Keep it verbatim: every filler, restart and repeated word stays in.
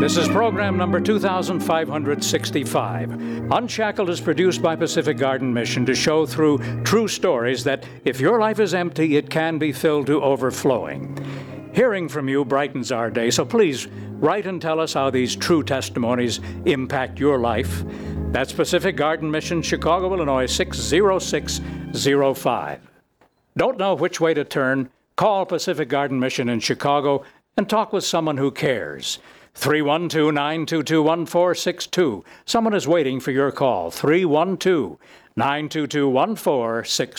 This is program number two thousand five hundred sixty-five. Unshackled is produced by Pacific Garden Mission to show through true stories that if your life is empty, it can be filled to overflowing. Hearing from you brightens our day, so please write and tell us how these true testimonies impact your life. That's Pacific Garden Mission, Chicago, Illinois, six zero six zero five. Don't know which way to turn? Call Pacific Garden Mission in Chicago and talk with someone who cares. three one two, nine two two, one four six two. Someone is waiting for your call. three one two, nine two two, one four six two.